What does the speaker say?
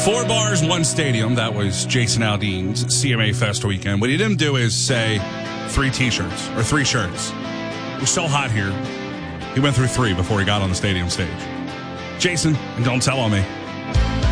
4 bars, 1 stadium. That was Jason Aldean's CMA Fest weekend. What he didn't do is say 3 T-shirts or 3 shirts. It was so hot here. He went through 3 before he got on the stadium stage. Jason, and don't tell on me.